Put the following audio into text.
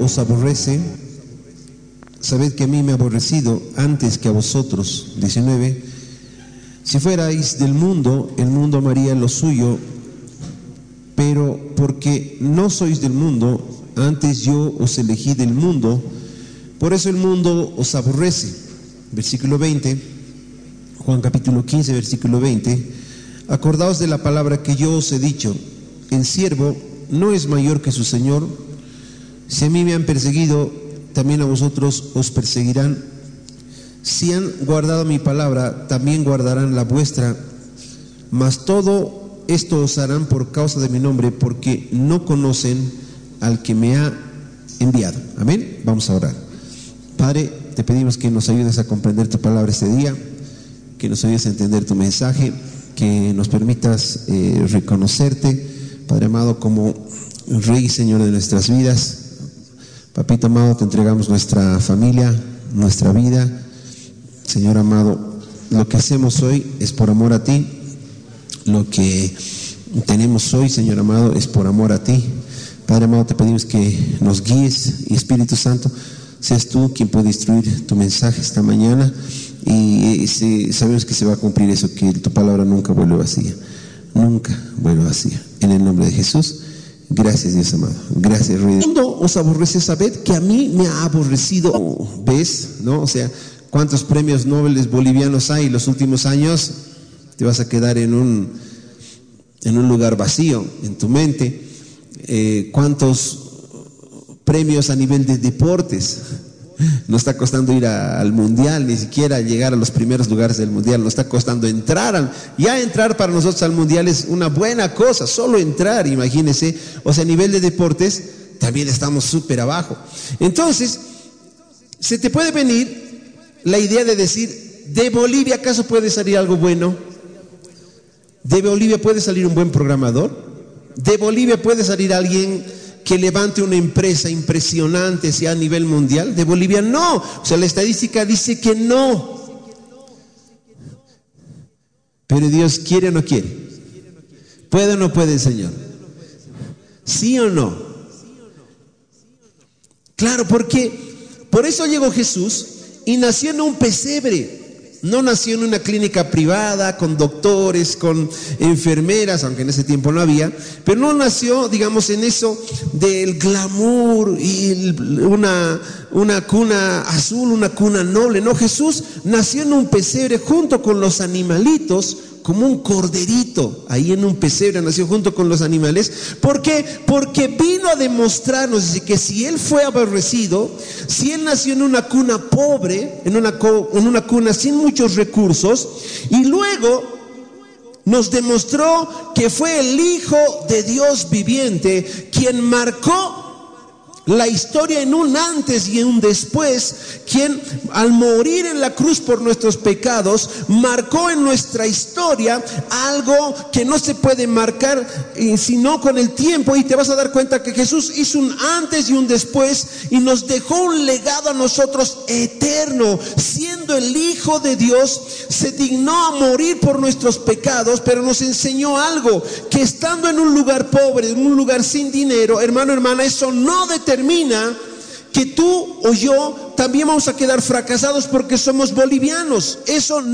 os aborrece, sabed que a mí me ha aborrecido antes que a vosotros. 19. Si fuerais del mundo, el mundo amaría lo suyo, pero porque no sois del mundo, antes yo os elegí del mundo, por eso el mundo os aborrece. Versículo 20, Juan capítulo 15, versículo 20. Acordaos de la palabra que yo os he dicho: el siervo no es mayor que su señor. Si a mí me han perseguido, también a vosotros os perseguirán. Si han guardado mi palabra, también guardarán la vuestra. Mas todo esto os harán por causa de mi nombre, porque no conocen al que me ha enviado. Amén. Vamos a orar. Padre, te pedimos que nos ayudes a comprender tu palabra este día, que nos ayudes a entender tu mensaje, que nos permitas reconocerte, Padre amado, como Rey, Señor de nuestras vidas. Papito amado, te entregamos nuestra familia, nuestra vida. Señor amado, lo que hacemos hoy es por amor a ti. Lo que tenemos hoy, Señor amado, es por amor a ti. Padre amado, te pedimos que nos guíes, y Espíritu Santo, seas tú quien puede instruir tu mensaje esta mañana, y sabemos que se va a cumplir eso, que tu palabra nunca vuelve vacía, nunca vuelve vacía. En el nombre de Jesús, gracias Dios amado, gracias Rey. Cuando os aborrece, sabed que a mí me ha aborrecido. ¿Ves? ¿No? O sea, ¿cuántos premios Nobel bolivianos hay en los últimos años? Te vas a quedar en un lugar vacío en tu mente. ¿Cuántos premios a nivel de deportes? Nos está costando ir al mundial, ni siquiera llegar a los primeros lugares del mundial, nos está costando entrar. Ya entrar para nosotros al mundial es una buena cosa, solo entrar, imagínense. O sea, a nivel de deportes también estamos súper abajo. Entonces, se te puede venir la idea de decir: ¿de Bolivia acaso puede salir algo bueno? ¿De Bolivia puede salir un buen programador? ¿De Bolivia puede salir alguien que levante una empresa impresionante sea a nivel mundial? De Bolivia no. O sea, la estadística dice que no. Pero Dios quiere o no quiere. ¿Puede o no puede el Señor? ¿Sí o no? Claro, porque por eso llegó Jesús y nació en un pesebre. No nació en una clínica privada con doctores, con enfermeras, aunque en ese tiempo no había, pero no nació, digamos, en eso del glamour y una cuna azul, una cuna noble. No, Jesús nació en un pesebre junto con los animalitos, como un corderito, ahí en un pesebre nació junto con los animales. ¿Por qué? Porque vino a demostrarnos que si Él fue aborrecido, si Él nació en una cuna pobre, en una cuna sin muchos recursos, y luego nos demostró que fue el Hijo de Dios viviente quien marcó la historia en un antes y en un después, quien al morir en la cruz por nuestros pecados marcó en nuestra historia algo que no se puede marcar sino con el tiempo. Y te vas a dar cuenta que Jesús hizo un antes y un después y nos dejó un legado a nosotros eterno. Siendo el Hijo de Dios, se dignó a morir por nuestros pecados, pero nos enseñó algo: que estando en un lugar pobre, en un lugar sin dinero, hermano, hermana, eso no determina que tú o yo también vamos a quedar fracasados porque somos bolivianos. Eso